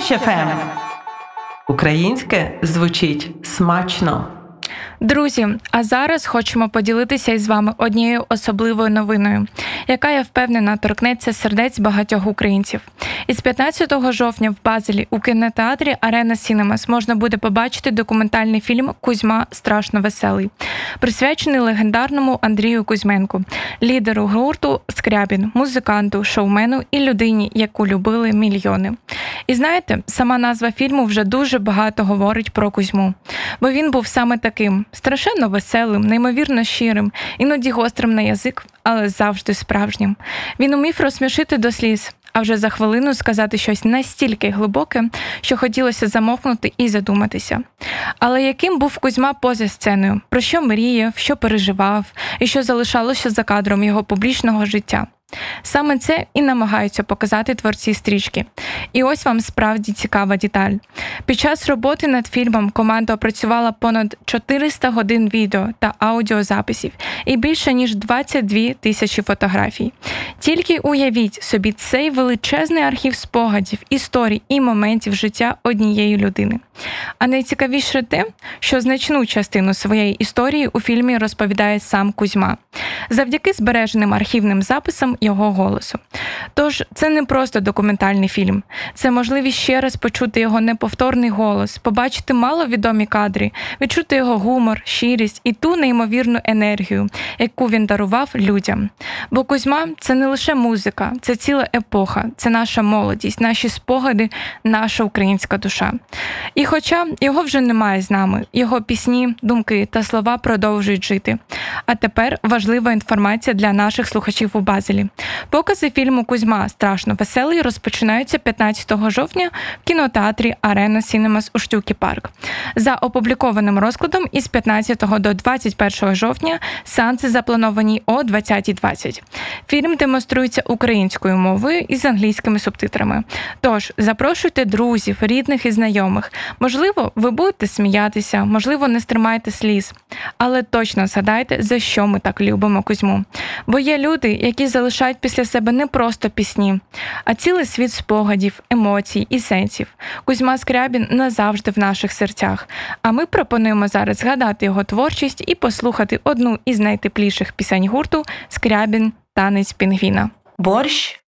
Борщ ФМ. Українське звучить смачно. Друзі, а зараз хочемо поділитися із вами однією особливою новиною, яка, я впевнена, торкнеться сердець багатьох українців. Із 15 жовтня в Базелі у кінотеатрі Арена Сінемас можна буде побачити документальний фільм «Кузьма. Страшно веселий», присвячений легендарному Андрію Кузьменку, лідеру гурту «Скрябін», музиканту, шоумену і людині, яку любили мільйони. І знаєте, сама назва фільму вже дуже багато говорить про Кузьму, бо він був саме таким – страшенно веселим, неймовірно щирим, іноді гострим на язик, але завжди справжнім. Він умів розсмішити до сліз, а вже за хвилину сказати щось настільки глибоке, що хотілося замовкнути і задуматися. Але яким був Кузьма поза сценою? Про що мріяв, що переживав і що залишалося за кадром його публічного життя? Саме це і намагаються показати творці стрічки. І ось вам справді цікава деталь. Під час роботи над фільмом команда опрацювала понад 400 годин відео та аудіозаписів і більше ніж 22 тисячі фотографій. Тільки уявіть собі цей величезний архів спогадів, історій і моментів життя однієї людини. А найцікавіше те, що значну частину своєї історії у фільмі розповідає сам Кузьма, завдяки збереженим архівним записам його голосу. Тож, це не просто документальний фільм. Це можливість ще раз почути його неповторний голос, побачити маловідомі кадри, відчути його гумор, щирість і ту неймовірну енергію, яку він дарував людям. Бо Кузьма – це не лише музика, це ціла епоха, це наша молодість, наші спогади, наша українська душа. І хоча його вже немає з нами, його пісні, думки та слова продовжують жити. А тепер важлива інформація для наших слухачів у Базелі. Покази фільму «Кузьма. Страшно веселий» розпочинаються 15 жовтня в кінотеатрі Арена Сінемас у Штюкі Парк. За опублікованим розкладом із 15 до 21 жовтня сеанси заплановані о 20:20. Фільм демонструється українською мовою із англійськими субтитрами. Тож, запрошуйте друзів, рідних і знайомих. Можливо, ви будете сміятися, можливо, не стримаєте сліз. Але точно згадайте, за що ми так любимо Кузьму. Бо є люди, які залишають після себе не просто пісні, а цілий світ спогадів, емоцій і сенсів. Кузьма Скрябін назавжди в наших серцях. А ми пропонуємо зараз згадати його творчість і послухати одну із найтепліших пісень гурту «Скрябін. Танець пінгвіна». Борщ